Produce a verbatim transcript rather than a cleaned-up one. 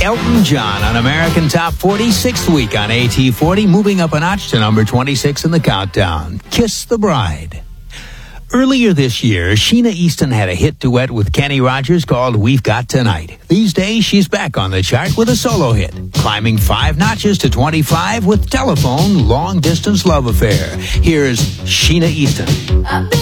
Elton John on American Top forty, sixth week on A T forty, moving up a notch to number twenty-six in the countdown. Kiss the Bride. Earlier this year, Sheena Easton had a hit duet with Kenny Rogers called We've Got Tonight. These days, she's back on the chart with a solo hit, climbing five notches to twenty-five with Telephone Long Distance Love Affair. Here's Sheena Easton.